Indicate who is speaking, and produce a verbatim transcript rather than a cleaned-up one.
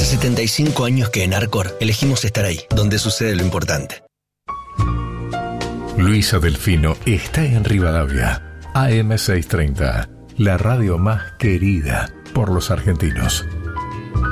Speaker 1: setenta y cinco años que en Arcor elegimos estar ahí, donde sucede lo importante.
Speaker 2: Luisa Delfino está en Rivadavia. A M seiscientos treinta, la radio más querida por los argentinos.